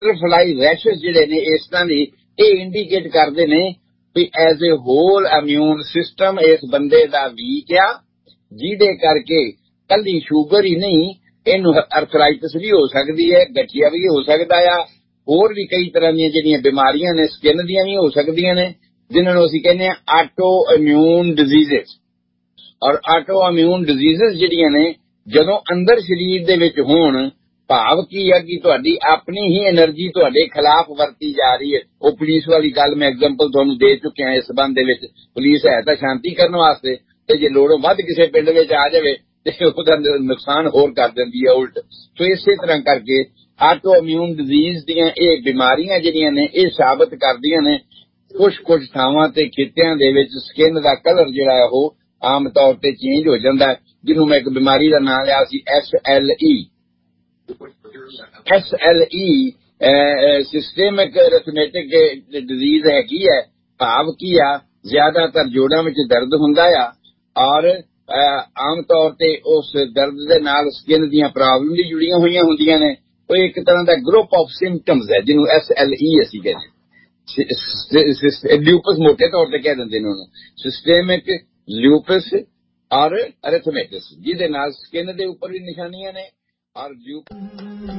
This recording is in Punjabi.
ਬਟਰਫਲਾਈ ਰੈਸ਼ਸ ਜਿਹੜੇ ਨੇ ਇਸ ਤਰ੍ਹਾਂ ਦੀ ਇਹ ਇੰਡੀਕੇਟ ਕਰਦੇ ਨੇ ਵੀ as a hole immune system ਇਸ ਬੰਦੇ ਦਾ ਵੀਕ ਆ, ਜਿਹਦੇ ਕਰਕੇ ਕੱਲੀ ਸ਼ੂਗਰ ਹੀ ਨਹੀਂ, ਇਹਨੂੰ ਅਰਥਰਾਈਟਿਸ ਵੀ ਹੋ ਸਕਦੀ ਹੈ, ਗਠੀਆ ਵੀ ਹੋ ਸਕਦਾ ਆ, ਹੋਰ ਵੀ ਕਈ ਤਰ੍ਹਾਂ ਦੀਆਂ ਜਿਹੜੀਆਂ ਬਿਮਾਰੀਆਂ ਨੇ ਸਕਿਨ ਦੀਆਂ ਵੀ ਹੋ ਸਕਦੀਆਂ ਨੇ, ਜਿਨ੍ਹਾਂ ਨੂੰ ਅਸੀਂ ਕਹਿੰਦੇ ਹਾਂ ਆਟੋ ਇਮਿਊਨ ਡਿਜ਼ੀਜ਼ਸ। ਔਰ ਆਟੋ ਇਮਿਊਨ ਡਿਜ਼ੀਜ਼ਸ ਜਿਹੜੀਆਂ ਨੇ ਜਦੋਂ ਅੰਦਰ ਸਰੀਰ ਦੇ ਵਿੱਚ ਹੋਣ, ਭਾਵ ਕੀ ਆ ਕਿ ਤੁਹਾਡੀ ਆਪਣੀ ਹੀ એનર્ਜੀ ਤੁਹਾਡੇ ਖਿਲਾਫ ਵਰਤੀ ਜਾ ਰਹੀ ਹੈ। ਉਹ ਪੁਲਿਸ ਵਾਲੀ ਗੱਲ ਮੈਂ ਐਗਜ਼ਾਮਪਲ ਤੁਹਾਨੂੰ ਦੇ ਚੁੱਕਿਆ ਇਸ ਸੰਬੰਧ ਦੇ ਵਿੱਚ। ਪੁਲਿਸ ਹੈ ਤਾਂ ਸ਼ਾਂਤੀ ਕਰਨ ਵਾਸਤੇ, ਤੇ ਜੇ ਲੋੜੋਂ ਵੱਧ ਕਿਸੇ ਪਿੰਡ ਵਿੱਚ ਆ ਜਾਵੇ ਤੇ ਉਹਦਾ ਨੁਕਸਾਨ ਹੋਰ ਕਰ ਦਿੰਦੀ ਹੈ ਉਲਟ। ਸੋ ਇਸੇ ਤਰ੍ਹਾਂ ਕਰਕੇ ਆਟੋ ਇਮਿਊਨ ਡਿਜ਼ੀਜ਼ ਦੀਆਂ ਇਹ ਬਿਮਾਰੀਆਂ ਜਿਹੜੀਆਂ ਨੇ ਇਹ ਸਾਬਤ ਕਰਦੀਆਂ ਨੇ ਕੁਝ ਥਾਵਾਂ ਤੇ ਖਿੱਤਿਆਂ ਦੇ ਵਿੱਚ ਸਕਿਨ ਦਾ ਕਲਰ ਜਿਹੜਾ ਹੈ ਉਹ ਆਮ ਤੌਰ ਤੇ ਚੇਂਜ ਹੋ ਜਾਂਦਾ ਹੈ, ਜਿਹਨੂੰ ਮੈਂ ਇੱਕ ਬਿਮਾਰੀ ਦਾ ਨਾਂ ਲਿਆ ਸੀ SLE। ਸਿਸਟੇਮਿਕ ਅਰਥਮੈਟਿਕ ਡਿਜ਼ੀਜ਼ ਹੈਗੀ ਹੈ। ਭਾਵ ਕੀ ਆ, ਜ਼ਿਆਦਾਤਰ ਜੋੜਾਂ ਵਿੱਚ ਦਰਦ ਹੁੰਦਾ ਆ, ਔਰ ਆਮ ਤੌਰ ਤੇ ਉਸ ਦਰਦ ਦੇ ਨਾਲ ਸਕਿਨ ਦੀਆਂ ਪ੍ਰੋਬਲਮ ਵੀ ਜੁੜੀਆਂ ਹੋਈਆਂ ਹੁੰਦੀਆਂ ਨੇ। ਉਹ ਇੱਕ ਤਰ੍ਹਾਂ ਦਾ ਗਰੁੱਪ ਆਫ ਸਿੰਪਟਮਸ ਹੈ ਜਿਹਨੂੰ SLE ਅਸੀਂ ਕਹਿੰਦੇ। ਲਿਊਪਸ ਮੋਟੇ ਤੌਰ ਤੇ ਕਹਿ ਦਿੰਦੇ ਨੇ ਉਹਨੂੰ, ਸਿਸਟੇਮਿਕ ਲਿਊਪਸ ਔਰ ਅਰਥਮੈਟਿਸ, ਜਿਹਦੇ ਨਾਲ ਸਕਿਨ ਦੇ ਉੱਪਰ ਵੀ ਨਿਸ਼ਾਨੀਆਂ ਨੇ ਔਰ